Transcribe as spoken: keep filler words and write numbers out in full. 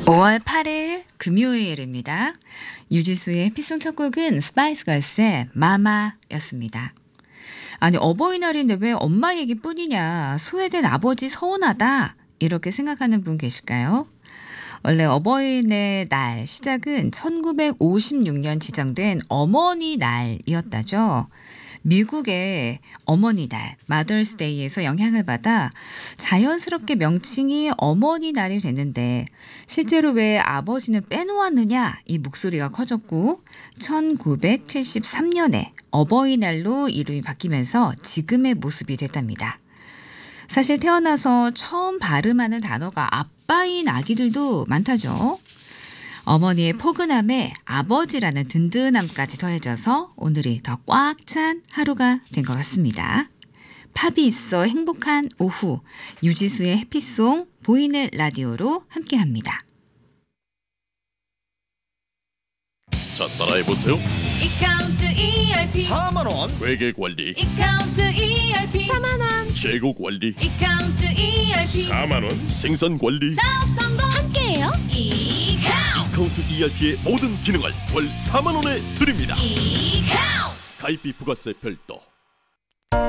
오월 팔일 금요일입니다. 유지수의 피송 첫 곡은 스파이스 걸스의 마마였습니다. 아니 어버이날인데 왜 엄마 얘기뿐이냐, 소외된 아버지 서운하다 이렇게 생각하는 분 계실까요? 원래 어버이날 날 시작은 천구백오십육 년 지정된 어머니 날이었다죠. 미국의 어머니 날, 마더스 데이에서 영향을 받아 자연스럽게 명칭이 어머니 날이 됐는데 실제로 왜 아버지는 빼놓았느냐 이 목소리가 커졌고 천구백칠십삼 년에 어버이날로 이름이 바뀌면서 지금의 모습이 됐답니다. 사실 태어나서 처음 발음하는 단어가 아빠인 아기들도 많다죠. 어머니의 포근함에 아버지라는 든든함까지 더해져서 오늘이 더 꽉 찬 하루가 된 것 같습니다. 팝이 있어 행복한 오후, 유지수의 해피송 보이는 라디오로 함께합니다. 자, 따라해보세요. 이카운트 이알피 사만 원 회계관리, 이카운트 이알피 사만 원 재고관리, 이카운트 이알피 사만 원 생산관리. 사업 성공 함께해요. 이카운트 이카운트 이알피의 모든 기능을 월 사만 원에 드립니다. 이카운트 가입비 부가세 별도,